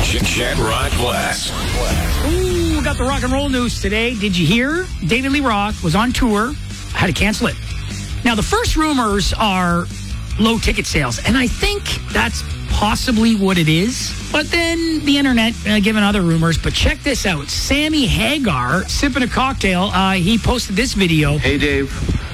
Jet Rock Blast. Ooh, we got the rock and roll news today. Did you hear? David Lee Roth was on tour, had to cancel it. Now, the first rumors are low ticket sales, and I think that's possibly what it is. But then the internet giving other rumors. But check this out. Sammy Hagar, sipping a cocktail, he posted this video. Hey, Dave.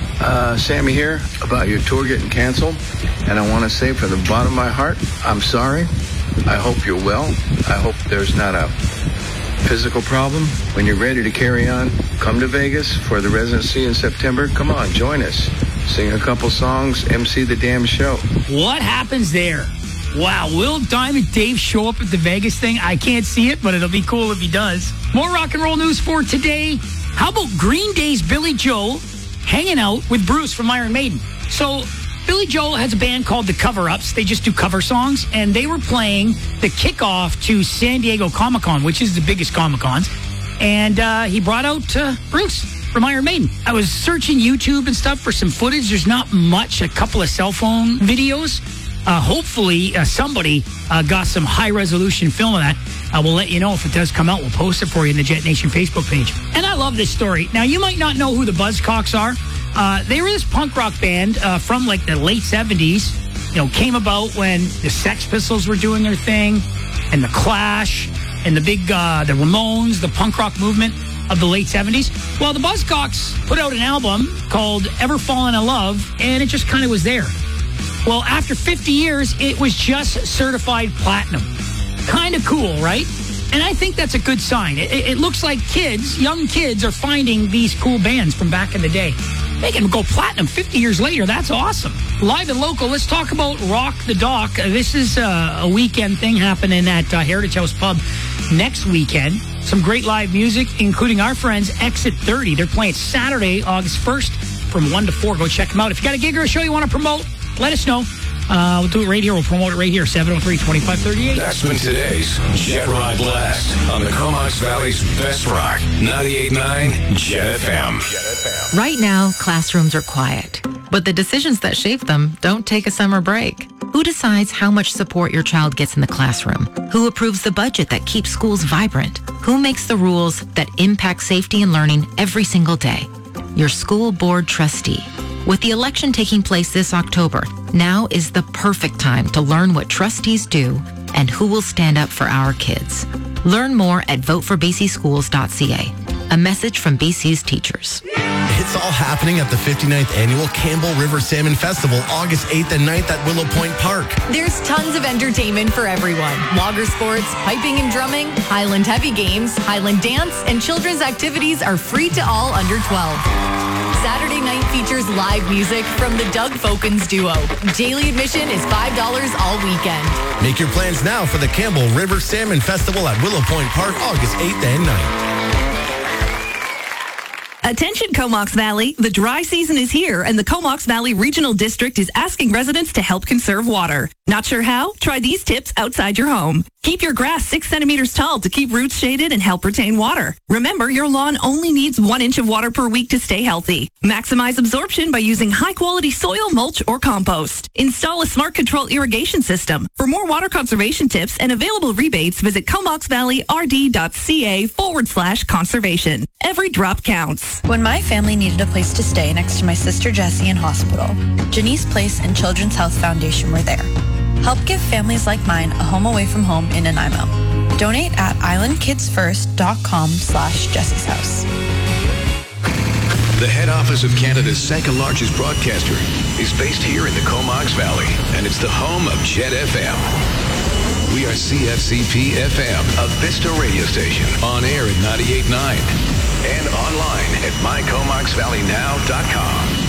Sammy here about your tour getting canceled. And I want to say from the bottom of my heart, I'm sorry. I hope you're well. I hope there's not a physical problem. When you're ready to carry on, come to Vegas for the residency in September. Come on, join us. Sing a couple songs, MC the damn show. What happens there? Wow, will Diamond Dave show up at the Vegas thing? I can't see it, but it'll be cool if he does. More rock and roll news for today. How about Green Day's Billy Joel hanging out with Bruce from Iron Maiden? So Billy Joel has a band called The Cover-Ups. They just do cover songs, and they were playing the kickoff to San Diego Comic-Con, which is the biggest Comic-Cons. And he brought out Bruce from Iron Maiden. I was searching YouTube and stuff for some footage. There's not much, a couple of cell phone videos. Hopefully, somebody got some high-resolution film of that. We'll let you know if it does come out. We'll post it for you in the Jet Nation Facebook page. And I love this story. Now, you might not know who the Buzzcocks are. They were this punk rock band from like the late 70s. You know, came about when the Sex Pistols were doing their thing, and the Clash, and the Ramones, the punk rock movement of the late 70s. Well, the Buzzcocks put out an album called Ever Fallen in Love, and it just kind of was there. Well, after 50 years, it was just certified platinum. Kind of cool, right? And I think that's a good sign. It looks like young kids are finding these cool bands from back in the day. Making them go platinum 50 years later. That's awesome. Live and local, let's talk about Rock the Dock. This is a weekend thing happening at Heritage House Pub next weekend. Some great live music, including our friends Exit 30. They're playing Saturday, August 1st from 1 to 4. Go check them out. If you got a gig or a show you want to promote, let us know. We'll do it right here. We'll promote it right here, 703-2538. That's been today's Jet Rock Blast on the Comox Valley's best rock, 98.9 Jet FM. Right now, classrooms are quiet, but the decisions that shape them don't take a summer break. Who decides how much support your child gets in the classroom? Who approves the budget that keeps schools vibrant? Who makes the rules that impact safety and learning every single day? Your school board trustee. With the election taking place this October, now is the perfect time to learn what trustees do and who will stand up for our kids. Learn more at voteforbcschools.ca. A message from BC's teachers. It's all happening at the 59th Annual Campbell River Salmon Festival, August 8th and 9th at Willow Point Park. There's tons of entertainment for everyone. Logger sports, piping and drumming, Highland heavy games, Highland dance, and children's activities are free to all under 12. Saturday night features live music from the Doug Folkens Duo. Daily admission is $5 all weekend. Make your plans now for the Campbell River Salmon Festival at Willow Point Park, August 8th and 9th. Attention Comox Valley, the dry season is here and the Comox Valley Regional District is asking residents to help conserve water. Not sure how? Try these tips outside your home. Keep your grass 6 centimeters tall to keep roots shaded and help retain water. Remember, your lawn only needs 1 inch of water per week to stay healthy. Maximize absorption by using high-quality soil, mulch, or compost. Install a smart control irrigation system. For more water conservation tips and available rebates, visit comoxvalleyrd.ca/conservation. Every drop counts. When my family needed a place to stay next to my sister Jessie in hospital, Janice Place and Children's Health Foundation were there. Help give families like mine a home away from home in Nanaimo. Donate at islandkidsfirst.com/Jessie's House. The head office of Canada's second largest broadcaster is based here in the Comox Valley, and it's the home of Jet FM. We are CFCP FM, a Vista radio station, on air at 98.9 and online at mycomoxvalleynow.com.